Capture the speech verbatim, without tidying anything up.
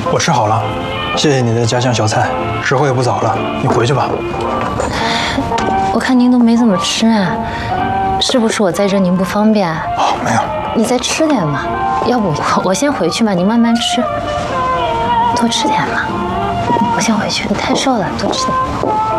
我吃好了，谢谢你的家乡小菜。时候也不早了，你回去吧。 我看您都没怎么吃啊，是不是我在这您不方便啊？ 哦，没有。 你再吃点嘛，要不我我先回去吧，您慢慢吃，多吃点嘛。我先回去，你太瘦了，多吃点。